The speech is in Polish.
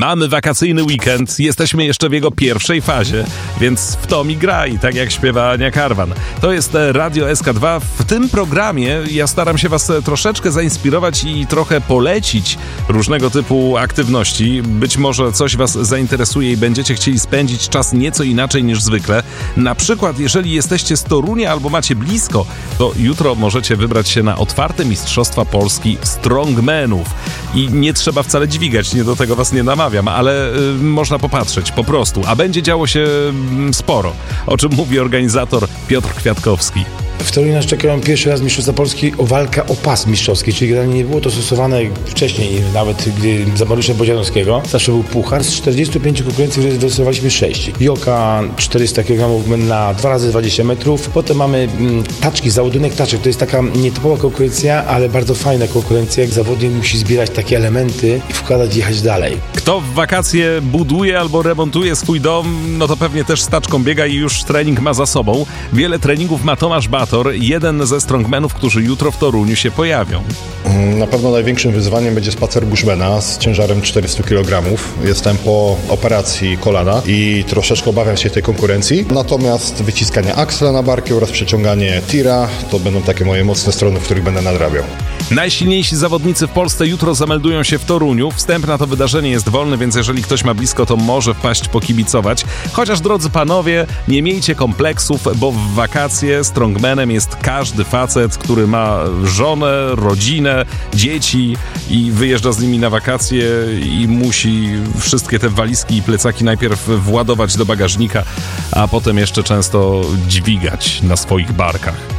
Mamy wakacyjny weekend, jesteśmy jeszcze w jego pierwszej fazie, więc w to mi graj, tak jak śpiewa Ania Karwan. To jest Radio SK2. W tym programie ja staram się was troszeczkę zainspirować i trochę polecić różnego typu aktywności. Być może coś was zainteresuje i będziecie chcieli spędzić czas nieco inaczej niż zwykle. Na przykład, jeżeli jesteście z Torunia albo macie blisko, to jutro możecie wybrać się na otwarte Mistrzostwa Polski Strongmanów. I nie trzeba wcale dźwigać, nie do tego was nie namawiam, ale można popatrzeć po prostu, a będzie działo się sporo, o czym mówi organizator Piotr Kwiatkowski. W Toruniu nas czekają pierwszy raz Mistrzostwa Polski o walkę o pas mistrzowski, czyli generalnie nie było to stosowane wcześniej, nawet gdy za Mariusza Bodzianowskiego. Zawsze był puchar, z 45 konkurencji wylosowaliśmy 6. Joka 400 kg na 2 razy 20 metrów. Potem mamy taczki, załadunek taczek. To jest taka nietypowa konkurencja, ale bardzo fajna konkurencja. Jak zawodnik musi zbierać takie elementy i wkładać i jechać dalej. Kto w wakacje buduje albo remontuje swój dom, no to pewnie też z taczką biega i już trening ma za sobą. Wiele treningów ma Tomasz Bator, jeden ze strongmanów, którzy jutro w Toruniu się pojawią. Na pewno największym wyzwaniem będzie spacer bushmana z ciężarem 400 kg. Jestem po operacji kolana i troszeczkę obawiam się tej konkurencji. Natomiast wyciskanie aksla na barki oraz przeciąganie tira to będą takie moje mocne strony, w których będę nadrabiał. Najsilniejsi zawodnicy w Polsce jutro zameldują się w Toruniu. Wstęp na to wydarzenie jest wolny, więc jeżeli ktoś ma blisko, to może wpaść pokibicować. Chociaż, drodzy panowie, nie miejcie kompleksów, bo w wakacje strongmanem jest każdy facet, który ma żonę, rodzinę, dzieci i wyjeżdża z nimi na wakacje i musi wszystkie te walizki i plecaki najpierw władować do bagażnika, a potem jeszcze często dźwigać na swoich barkach.